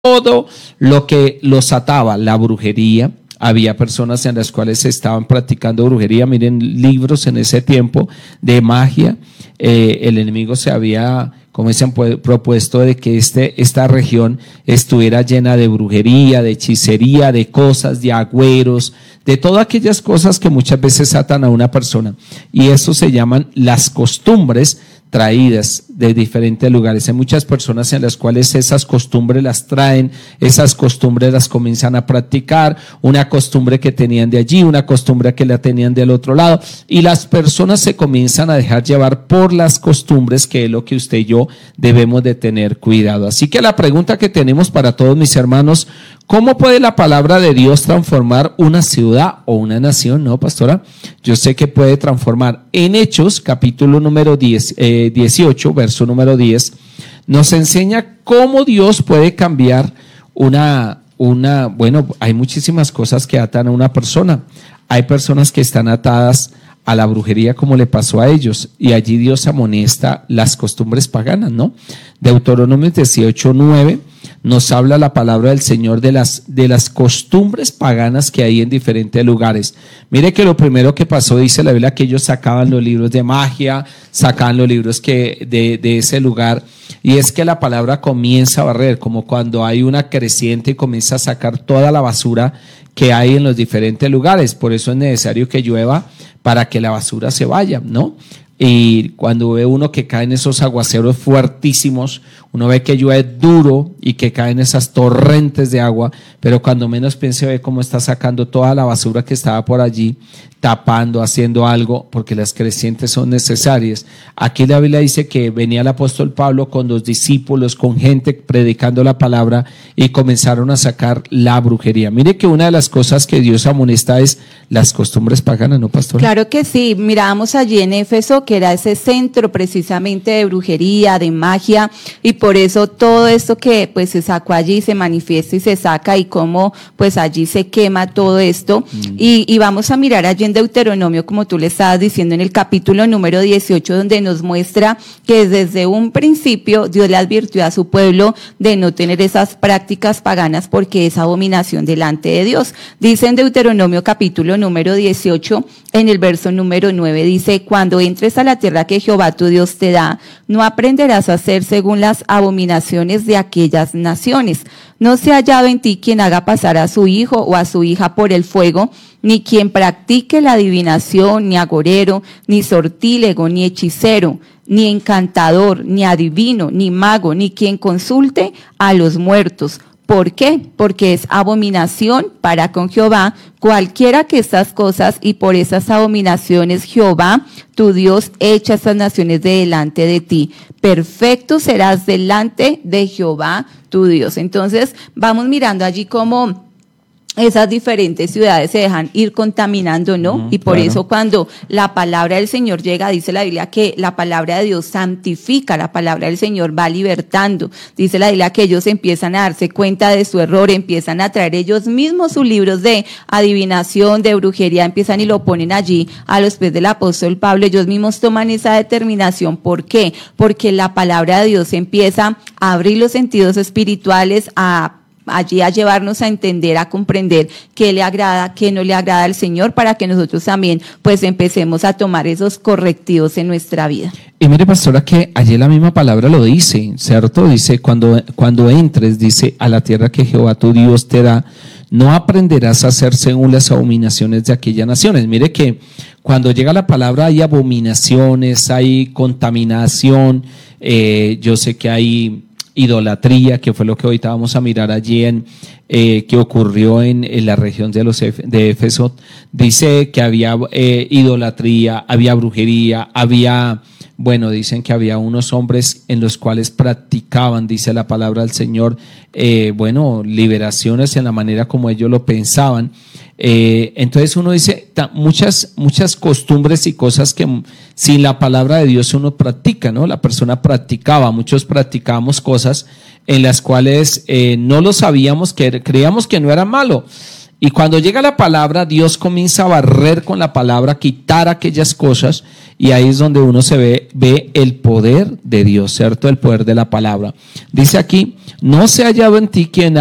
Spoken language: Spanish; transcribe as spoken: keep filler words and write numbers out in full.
todo lo que los ataba, la brujería. Había personas en las cuales estaban practicando brujería. Miren, libros en ese tiempo de magia. Eh, el enemigo se había, como se han propuesto, de que este, esta región estuviera llena de brujería, de hechicería, de cosas, de agüeros, de todas aquellas cosas que muchas veces atan a una persona. Y eso se llaman las costumbres traídas de diferentes lugares. Hay muchas personas en las cuales esas costumbres las traen, esas costumbres las comienzan a practicar, una costumbre que tenían de allí, una costumbre que la tenían del otro lado, y las personas se comienzan a dejar llevar por las costumbres, que es lo que usted y yo debemos de tener cuidado. Así que la pregunta que tenemos para todos mis hermanos: ¿cómo puede la palabra de Dios transformar una ciudad o una nación? No, pastora, yo sé que puede transformar. En Hechos, capítulo número diez, eh, dieciocho, verso número diez, nos enseña cómo Dios puede cambiar una, una, bueno, hay muchísimas cosas que atan a una persona. Hay personas que están atadas a la brujería, como le pasó a ellos, y allí Dios amonesta las costumbres paganas, ¿no? Deuteronomio dieciocho nueve nos habla la palabra del Señor de las, de las costumbres paganas que hay en diferentes lugares. Mire que lo primero que pasó, dice la Biblia, que ellos sacaban los libros de magia, sacaban los libros que de, de ese lugar, y es que la palabra comienza a barrer, como cuando hay una creciente y comienza a sacar toda la basura que hay en los diferentes lugares. Por eso es necesario que llueva para que la basura se vaya, ¿no? Y cuando ve uno que caen esos aguaceros fuertísimos, uno ve que llueve duro y que caen esas torrentes de agua, pero cuando menos piense ve cómo está sacando toda la basura que estaba por allí, tapando, haciendo algo, porque las crecientes son necesarias. Aquí la Biblia dice que venía el apóstol Pablo con los discípulos, con gente predicando la palabra, y comenzaron a sacar la brujería. Mire que una de las cosas que Dios amonesta es las costumbres paganas, ¿no, pastor? Claro que sí. Mirábamos allí en Éfeso que era ese centro precisamente de brujería, de magia, y por eso todo esto que pues se sacó allí se manifiesta y se saca, y cómo pues allí se quema todo esto. Mm. y, y vamos a mirar allí en Deuteronomio, como tú le estabas diciendo, en el capítulo número dieciocho, donde nos muestra que desde un principio Dios le advirtió a su pueblo de no tener esas prácticas paganas, porque es abominación delante de Dios. Dice en Deuteronomio capítulo número dieciocho, en el verso número nueve, dice: cuando entres a la tierra que Jehová tu Dios te da, no aprenderás a hacer según las abominaciones de aquellas naciones. No se ha hallado en ti quien haga pasar a su hijo o a su hija por el fuego, ni quien practique la adivinación, ni agorero, ni sortílego, ni hechicero, ni encantador, ni adivino, ni mago, ni quien consulte a los muertos. ¿Por qué? Porque es abominación para con Jehová cualquiera que estas cosas, y por esas abominaciones Jehová, tu Dios, echa estas naciones de delante de ti. Perfecto serás delante de Jehová, tu Dios. Entonces, vamos mirando allí cómo esas diferentes ciudades se dejan ir contaminando, ¿no? Uh-huh, y por claro. eso cuando la palabra del Señor llega, dice la Biblia que la palabra de Dios santifica, la palabra del Señor va libertando. Dice la Biblia que ellos empiezan a darse cuenta de su error, empiezan a traer ellos mismos sus libros de adivinación, de brujería, empiezan y lo ponen allí a los pies del apóstol Pablo. Ellos mismos toman esa determinación. ¿Por qué? Porque la palabra de Dios empieza a abrir los sentidos espirituales, a allí a llevarnos a entender, a comprender qué le agrada, qué no le agrada al Señor, para que nosotros también pues empecemos a tomar esos correctivos en nuestra vida. Y mire, pastora, que allí la misma palabra lo dice, ¿cierto? Dice, cuando, cuando entres, dice, a la tierra que Jehová tu Dios te da, no aprenderás a hacer según las abominaciones de aquellas naciones. Mire que cuando llega la palabra hay abominaciones, hay contaminación, eh, yo sé que hay idolatría, que fue lo que ahorita vamos a mirar allí en eh, que ocurrió en, en la región de los de Éfeso. Dice que había eh, idolatría, había brujería, había, bueno, dicen que había unos hombres en los cuales practicaban, dice la palabra del Señor, eh, bueno, liberaciones en la manera como ellos lo pensaban. Eh, entonces uno dice ta, muchas, muchas costumbres y cosas que sin la palabra de Dios uno practica, ¿no? La persona practicaba, muchos practicábamos cosas en las cuales eh, no lo sabíamos, que creíamos que no era malo. Y cuando llega la palabra, Dios comienza a barrer con la palabra, quitar aquellas cosas, y ahí es donde uno se ve, ve el poder de Dios, ¿cierto? El poder de la palabra. Dice aquí, no se ha hallado en ti quien